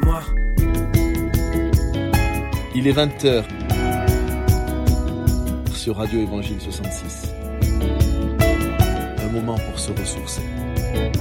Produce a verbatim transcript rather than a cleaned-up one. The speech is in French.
mémoire. Il est vingt heures sur Radio Évangile soixante-six. Un moment pour se ressourcer.